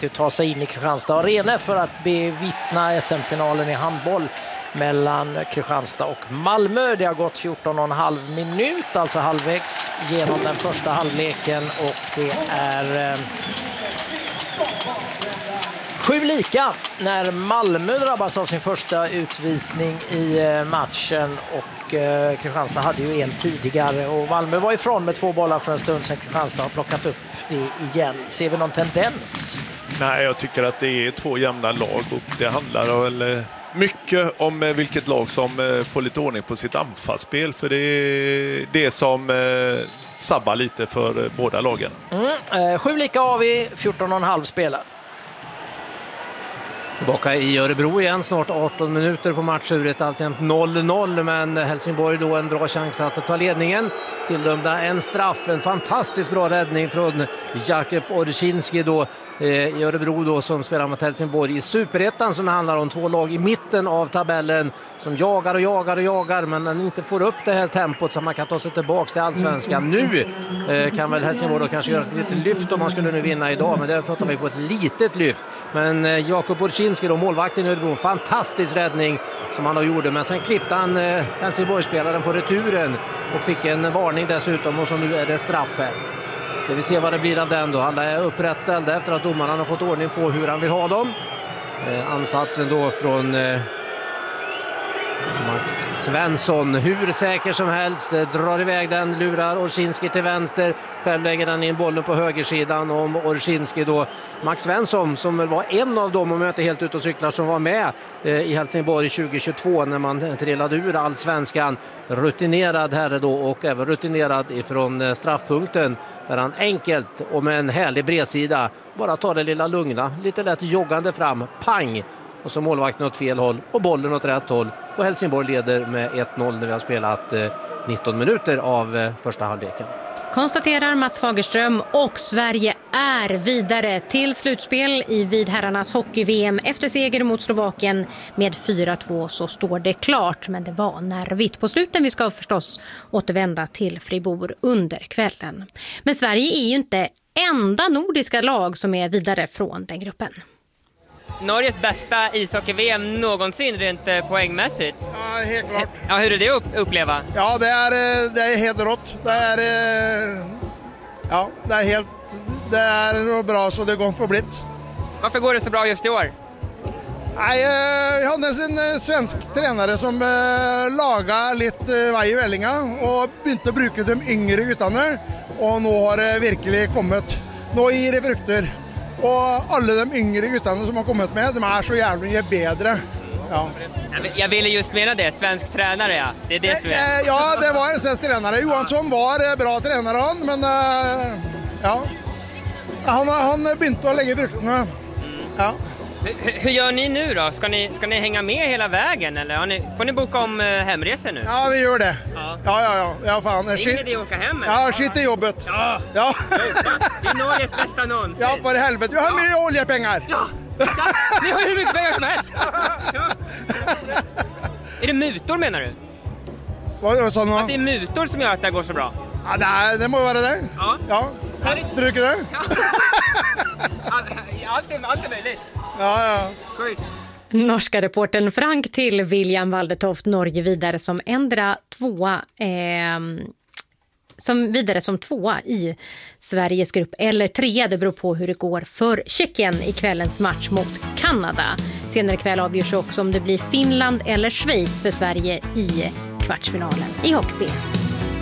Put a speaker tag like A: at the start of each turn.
A: tänkte ta sig in i Kristianstad Arena för att bevittna SM-finalen i handboll mellan Kristianstad och Malmö. Det har gått 14,5 minut, alltså halvvägs genom den första halvleken, och det är 7 lika när Malmö drabbas av sin första utvisning i matchen, och Kristianstad hade ju en tidigare och Malmö var ifrån med 2 bollar för en stund sedan. Kristianstad har plockat upp det igen. Ser vi någon tendens?
B: Nej, jag tycker att det är 2 jämna lag, och det handlar väl mycket om vilket lag som får lite ordning på sitt anfallsspel, för det är det som sabbar lite för båda lagen.
A: 7 lika har vi, 14,5 spelad.
C: Tillbaka i Örebro igen, snart 18 minuter på matchuret, alltjämt 0-0, men Helsingborg då en bra chans att ta ledningen. Tilldömda en straff, en fantastiskt bra räddning från Jakub Orszynski då i Örebro då, som spelar mot Helsingborg i Superettan, som handlar om 2 lag i mitten av tabellen som jagar, men inte får upp det här tempot så man kan ta sig tillbaka till allsvenskan. Nu kan väl Helsingborg då kanske göra ett litet lyft om man skulle nu vinna idag, men det pratar vi på ett litet lyft. Men Jakub Orszynski då, målvakten i Örebro, fantastisk räddning som han har gjort, men sen klippte han Helsingborg-spelaren på returen och fick en varning dessutom, och så nu är det straff här. Ska vi se vad det blir av den då. Alla är upprättställda efter att domarna har fått ordning på hur han vill ha dem. Ansatsen då från Max Svensson, hur säker som helst, drar iväg den, lurar Orszynski till vänster, själv lägger den in bollen på högersidan om Orszynski då. Max Svensson, som var en av dem, om jag inte helt ute och cyklar, som var med i Helsingborg 2022 när man trillade ur allsvenskan, rutinerad herre då, och även rutinerad ifrån straffpunkten, där han enkelt och med en härlig bredsida bara tar det lilla lugna, lite lätt joggande fram, pang, och så målvakten åt fel håll och bollen åt rätt håll, och Helsingborg leder med 1-0 när vi har spelat 19 minuter av första halvleken.
D: Konstaterar Mats Fagerström, och Sverige är vidare till slutspel i vidherrarnas hockey-VM. Efter seger mot Slovakien med 4-2 så står det klart, men det var nervigt på sluten. Vi ska förstås återvända till Fribourg under kvällen. Men Sverige är ju inte enda nordiska lag som är vidare från den gruppen.
E: Norges bästa ishockey-VM någonsin rent poängmässigt.
F: Ja, helt klart.
E: Ja, hur är det att uppleva?
F: Ja, det är helt rått. Det är bra så det går för blitt.
E: Varför går det så bra just i år?
F: Nej, vi hade en svensk tränare som lagade lite vei i vellinga och började bruka de yngre gutarna, och nu har det verkligen kommit. Nu ger det frukter. Och alla de yngre gutarna som har kommit med, de är så jävla bättre. Ja.
E: Jag ville just mena det, svensk tränare, ja. Det är det som är.
F: Ja, det var en svensk tränare. Johansson var bra tränare, men ja. Han började att lägga frukterna. Ja.
E: Hur gör ni nu då? Ska ni hänga med hela vägen, eller får ni boka om hemresor nu?
F: Ja, vi gör det. Ja, fan.
E: Det är ingen idé att åka hem, eller?
F: Ja, skit i jobbet.
E: Ja. Det är Norges bästa någonsin.
F: Ja, för helvete. Vi har mycket oljepengar.
E: Ja, exakt. Ni har hur mycket pengar som helst. Ja. Är det mutor, menar du?
F: Vad sa du?
E: Att det är mutor som gör att det går så bra?
F: Ja, det må vara det. Ja. Tror du inte det?
E: Allt är möjligt.
F: Ja.
E: Schysst.
D: Norska reportern Frank till William Waldetoft, Norge vidare som tvåa i Sveriges grupp, eller 3, det beror på hur det går för Tjeckien i kvällens match mot Kanada. Senare kväll avgörs också om det blir Finland eller Schweiz för Sverige i kvartsfinalen i hockey.